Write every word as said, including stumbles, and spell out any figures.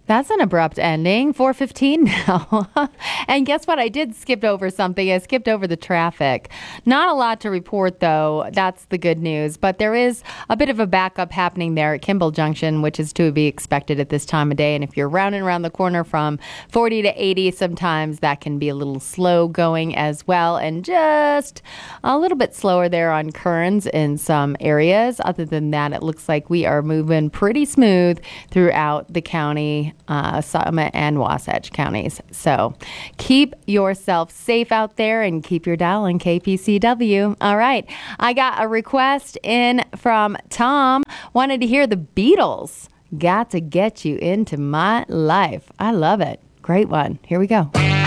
That's an abrupt ending. four fifteen now. And guess what? I did skip over something. I skipped over the traffic. Not a lot to report, though. That's the good news. But there is a bit of a backup happening there at Kimball Junction, which is to be expected at this time of day. And if you're rounding around the corner from forty to eighty, sometimes that can be a little slow going as well. And just a little bit slower there on Kearns in some areas. Other than that, it looks like we are moving pretty smooth throughout the county. Uh, Summit and Wasatch counties. So keep yourself safe out there and keep your dial on K P C W. All right. I got a request in from Tom. Wanted to hear the Beatles. Got to Get You Into My Life. I love it. Great one. Here we go.